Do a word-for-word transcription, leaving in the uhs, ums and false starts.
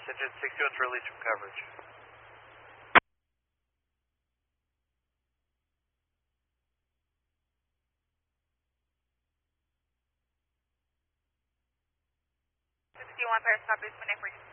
Engine sixty-one's released from coverage. sixty-one, Paris, copy, Spinning for you.